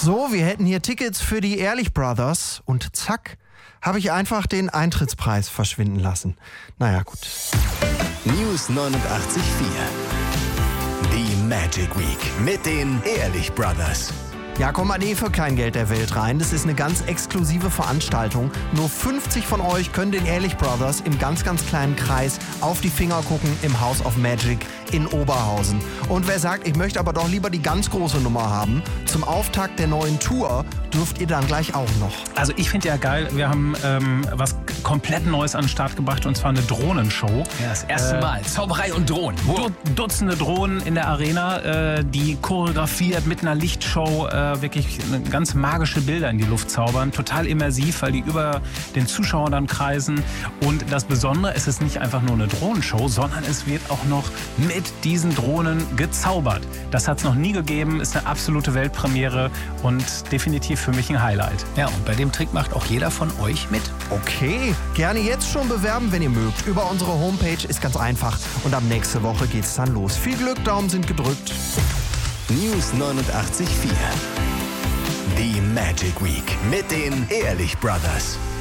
So, wir hätten hier Tickets für die Ehrlich Brothers und zack, habe ich einfach den Eintrittspreis verschwinden lassen. Naja, gut. News 89.4. Die Magic Week mit den Ehrlich Brothers. Ja, kommt man für kein Geld der Welt rein. Das ist eine ganz exklusive Veranstaltung. Nur 50 von euch können den Ehrlich Brothers im ganz, ganz kleinen Kreis auf die Finger gucken im House of Magic in Oberhausen. Und wer sagt, ich möchte aber doch lieber die ganz große Nummer haben, zum Auftakt der neuen Tour dürft ihr dann gleich auch noch. Also ich finde ja geil, wir haben was komplett Neues an den Start gebracht, und zwar eine Drohnenshow. Ja, das erste Mal. Zauberei und Drohnen. Dutzende Drohnen in der Arena, die choreografiert mit einer Lichtshow wirklich ganz magische Bilder in die Luft zaubern. Total immersiv, weil die über den Zuschauern dann kreisen. Und das Besondere, es ist nicht einfach nur eine Drohnenshow, sondern es wird auch noch mit diesen Drohnen gezaubert. Das hat es noch nie gegeben, ist eine absolute Weltpremiere und definitiv für mich ein Highlight. Ja, und bei dem Trick macht auch jeder von euch mit. Okay, gerne jetzt schon bewerben, wenn ihr mögt. Über unsere Homepage ist ganz einfach. Und ab nächste Woche geht's dann los. Viel Glück, Daumen sind gedrückt. News 89.4. Die Magic Week mit den Ehrlich Brothers.